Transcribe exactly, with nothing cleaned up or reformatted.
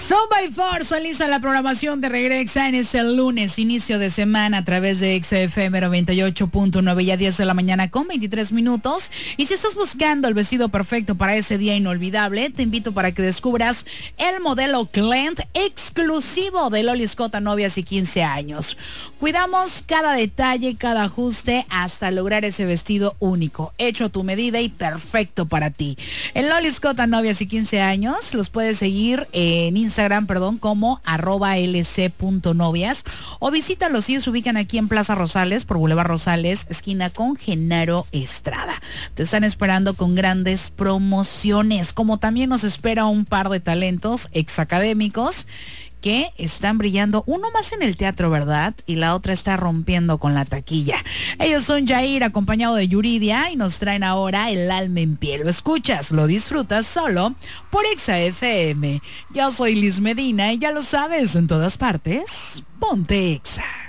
Son by Force, lista la programación de Regresa en este lunes, inicio de semana a través de X F M noventa y ocho punto nueve, ya diez de la mañana con veintitrés minutos. Y si estás buscando el vestido perfecto para ese día inolvidable, te invito para que descubras el modelo Client exclusivo de Loli Scott a novias y quince años. Cuidamos cada detalle, cada ajuste hasta lograr ese vestido único, hecho a tu medida y perfecto para ti. En Loli Scott a novias y quince años los puedes seguir en Instagram, perdón, como arroba lc.novias, o visítalos, ellos se ubican aquí en Plaza Rosales, por Boulevard Rosales, esquina con Genaro Estrada. Te están esperando con grandes promociones, como también nos espera un par de talentos exacadémicos que están brillando, uno más en el teatro, ¿verdad? Y la otra está rompiendo con la taquilla. Ellos son Jair, acompañado de Yuridia, y nos traen ahora El Alma en Pie. Lo escuchas, lo disfrutas solo por Exa F M. Yo soy Liz Medina y ya lo sabes, en todas partes, ponte Exa.